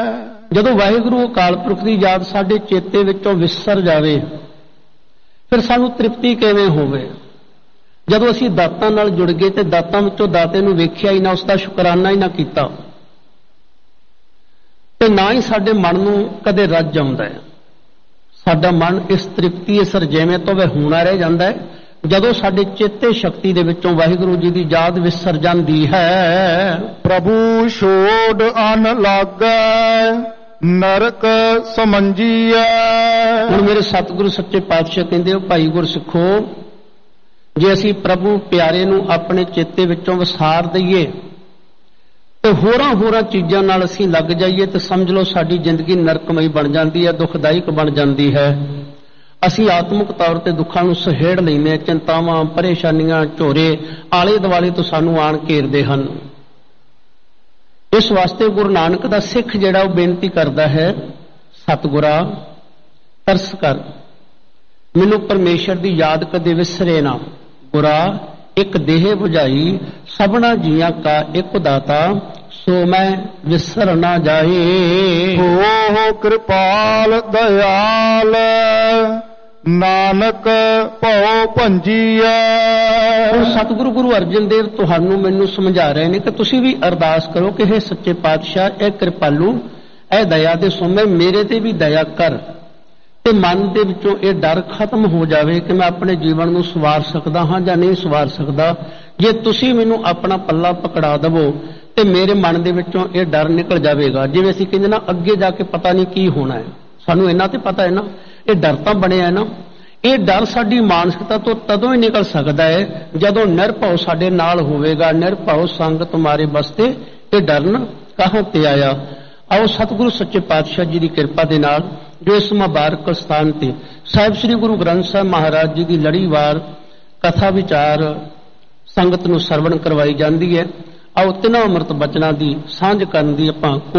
ਜਦੋਂ ਵਾਹਿਗੁਰੂ ਅਕਾਲ ਪੁਰਖ ਦੀ ਯਾਦ ਸਾਡੇ ਚੇਤੇ ਵਿੱਚੋਂ ਵਿਸਰ ਜਾਵੇ ਫਿਰ ਸਾਨੂੰ ਤ੍ਰਿਪਤੀ ਕਿਵੇਂ ਹੋਵੇ। ਜਦੋਂ ਅਸੀਂ ਦਾਤਾਂ ਨਾਲ ਜੁੜ ਗਏ ਤੇ ਦਾਤਾਂ ਵਿੱਚੋਂ ਦਾਤੇ ਨੂੰ ਵੇਖਿਆ ਹੀ ਨਾ, ਉਸ ਦਾ ਸ਼ੁਕਰਾਨਾ ਹੀ ਨਾ ਕੀਤਾ, ਤੇ ਨਾ ਹੀ ਸਾਡੇ ਮਨ ਨੂੰ ਕਦੇ ਰੱਜ ਆਉਂਦਾ ਹੈ। ਸਾਡਾ ਮਨ ਇਸ ਤ੍ਰਿਪਤੀ ਇਸ ਰਜੇਵੇਂ ਤੋਂ ਵਿਹੂਣਾ ਰਹਿ ਜਾਂਦਾ ਹੈ ਜਦੋਂ ਸਾਡੇ ਚੇਤੇ ਸ਼ਕਤੀ ਦੇ ਵਿੱਚੋਂ ਵਾਹਿਗੁਰੂ ਜੀ ਦੀ ਯਾਦ ਵਿਸਰ ਜਾਂਦੀ ਹੈ। ਪ੍ਰਭੂ ਛੋੜ ਅਨ ਲਾਗੈ ਨਰਕ ਸਮੰਜੀਐ। ਹੁਣ ਮੇਰੇ ਸਤਿਗੁਰੂ ਸੱਚੇ ਪਾਤਸ਼ਾਹ ਕਹਿੰਦੇ ਹੋ, ਭਾਈ ਗੁਰਸਿੱਖੋ, ਜੇ ਅਸੀਂ ਪ੍ਰਭੂ ਪਿਆਰੇ ਨੂੰ ਆਪਣੇ ਚੇਤੇ ਵਿੱਚੋਂ ਵਿਸਾਰ ਦਈਏ ਤੇ ਹੋਰਾਂ ਚੀਜ਼ਾਂ ਨਾਲ ਅਸੀਂ ਲੱਗ ਜਾਈਏ ਤੇ ਸਮਝ ਲਓ ਸਾਡੀ ਜ਼ਿੰਦਗੀ ਨਰਕਮਈ ਬਣ ਜਾਂਦੀ ਹੈ, ਦੁਖਦਾਇਕ ਬਣ ਜਾਂਦੀ ਹੈ। ਅਸੀਂ ਆਤਮਿਕ ਤੌਰ ਤੇ ਦੁੱਖਾਂ ਨੂੰ ਸਹੇੜ ਲੈਂਦੇ ਹਾਂ, ਚਿੰਤਾਵਾਂ, ਪਰੇਸ਼ਾਨੀਆਂ, ਝੋਰੇ ਆਲੇ ਦੁਆਲੇ ਤੋਂ ਸਾਨੂੰ ਆਣ ਘੇਰਦੇ ਹਨ। ਇਸ ਵਾਸਤੇ ਗੁਰੂ ਨਾਨਕ ਦਾ ਸਿੱਖ ਜਿਹੜਾ ਉਹ ਬੇਨਤੀ ਕਰਦਾ ਹੈ, ਸਤਿਗੁਰਾ ਤਰਸ ਕਰ, ਮੈਨੂੰ ਪਰਮੇਸ਼ਰ ਦੀ ਯਾਦ ਕਦੇ ਵਿਸਰੇ ਨਾ। ਗੁਰਾ ਇੱਕ ਦੇਹ ਬੁਝਾਈ ਸਭਨਾ ਜੀਆਂ ਕਾ ਇੱਕ ਦਾਤਾ, ਸੋ ਮੈਂ ਵਿਸਰ ਨਾ ਜਾਏ। ਹੋ ਕਿਰਪਾਲ ਦਇਆਲ ਨਾਨਕ ਭਉ ਭੰਜੀਐ। ਹੁਣ ਸਤਿਗੁਰੂ ਗੁਰੂ ਅਰਜਨ ਦੇਵ ਤੁਹਾਨੂੰ ਮੈਨੂੰ ਸਮਝਾ ਰਹੇ ਨੇ ਕਿ ਤੁਸੀਂ ਵੀ ਅਰਦਾਸ ਕਰੋ ਕਿ ਇਹ ਸੱਚੇ ਪਾਤਸ਼ਾਹ, ਇਹ ਕਿਰਪਾਲੂ, ਇਹ ਦਇਆ ਦੇ ਸੋਮੇ, ਮੇਰੇ ਤੇ ਵੀ ਦਇਆ ਕਰ ਤੇ ਮਨ ਦੇ ਵਿੱਚੋਂ ਇਹ ਡਰ ਖਤਮ ਹੋ ਜਾਵੇ ਕਿ ਮੈਂ ਆਪਣੇ ਜੀਵਨ ਨੂੰ ਸਵਾਰ ਸਕਦਾ ਹਾਂ ਜਾਂ ਨਹੀਂ ਸਵਾਰ ਸਕਦਾ। ਜੇ ਤੁਸੀਂ ਮੈਨੂੰ ਆਪਣਾ ਪੱਲਾ ਪਕੜਾ ਦੇਵੋ ਤੇ ਮੇਰੇ ਮਨ ਦੇ ਵਿੱਚੋਂ ਇਹ ਡਰ ਨਿਕਲ ਜਾਵੇਗਾ। ਜਿਵੇਂ ਅਸੀਂ ਕਹਿੰਦੇ ਨਾ, ਅੱਗੇ ਜਾ ਕੇ ਪਤਾ ਨਹੀਂ ਕੀ ਹੋਣਾ ਹੈ, ਸਾਨੂੰ ਇਹਨਾਂ ਤੇ ਪਤਾ ਹੈ ਨਾ, ਇਹ ਡਰ ਤਾਂ ਬਣਿਆ ਹੈ ਨਾ। ਇਹ ਡਰ ਸਾਡੀ ਮਾਨਸਿਕਤਾ ਤੋਂ ਤਦੋਂ ਹੀ ਨਿਕਲ ਸਕਦਾ ਹੈ ਜਦੋਂ ਨਿਰਭਉ ਸਾਡੇ ਨਾਲ ਹੋਵੇਗਾ। ਨਿਰਭਉ ਸੰਗ ਤੁਮਾਰੇ ਬਸਤੇ, ਇਹ ਡਰਨ ਕਹਾਂ ਤੇ ਆਇਆ। ਆਓ ਸਤਿਗੁਰੂ ਸੱਚੇ ਪਾਤਸ਼ਾਹ ਜੀ ਦੀ ਕਿਰਪਾ ਦੇ ਨਾਲ ਜੋ ਇਸ ਮੁਬਾਰਕ ਸਥਾਨ ਤੇ ਸਾਹਿਬ ਸ੍ਰੀ ਗੁਰੂ ਗ੍ਰੰਥ ਸਾਹਿਬ ਮਹਾਰਾਜ ਜੀ ਦੀ ਲੜੀਵਾਰ ਕਥਾ ਵਿਚਾਰ ਸੰਗਤ ਨੂੰ ਸਰਵਣ ਕਰਵਾਈ ਜਾਂਦੀ ਹੈ, ਆਓ ਤਿੰਨਾਂ ਅੰਮ੍ਰਿਤ ਬਚਨਾਂ ਦੀ ਸਾਂਝ ਕਰਨ ਦੀ ਆਪਾਂ